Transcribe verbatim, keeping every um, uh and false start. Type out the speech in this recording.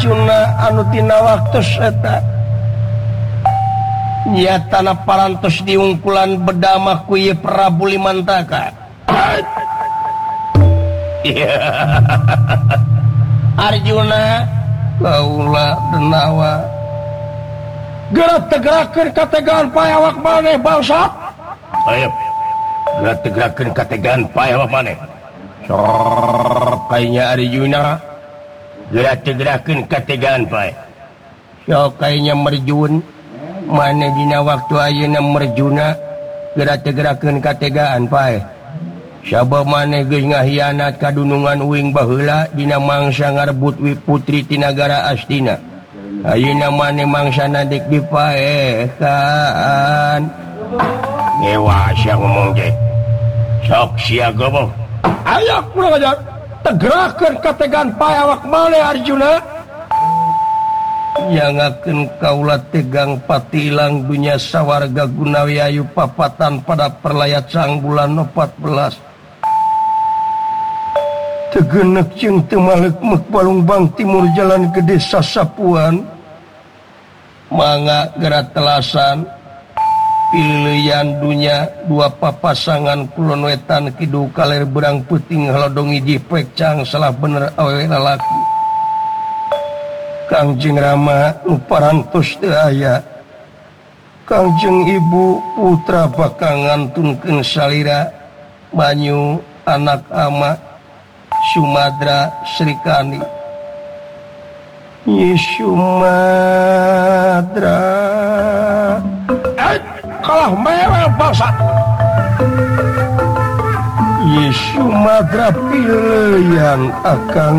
Arjuna anutina waktueta ya tanah parantos diungkulan bedamah kuye Prabu Limantaka. Arjuna kaula denawa gerak tegerakeun kategaan payawak maneh bangsa. Ayo gerak tegerakeun kategaan payawak maneh. Sok kaynya Arjuna gerak tegerakeun kategaan pae. Sok kaynya merjun maneh dina waktu ayeuna merjuna gerak tegerakeun kategaan pae. Sabab maneh geus ngahianat ka dunungan uing baheula dina mangsa ngarebut putri ti nagara Astina. Ayeuna maneh mangsana dek dipaekan. Ngewa sia ngomong ge. Sok sia goboh. Aya kurang ajar. Tegerakeun kategaan payawak maneh Arjuna. Yangakeun kaula tegang patilang dunya sawarga gunawi ayu papatan pada perlayat sang bulan empat belas. Tegenek jeung teu malekmek Balungbang Timur jalan ke desa Sapuan. Mangga gerak telasan pilihan dunya dua papasangan kulon wetan kidu kaler berang peuting halodong hiji pekcang salah bener awewe lalaki. Kangjeng Rama nu parantos teu aya. Kangjeng Ibu putra bakal ngantunkeun salira banyu anak ama Sumadra Srikani. Nyi Sumadra eh, kalah mewel bangsa. Nyi Sumadra pilihan akan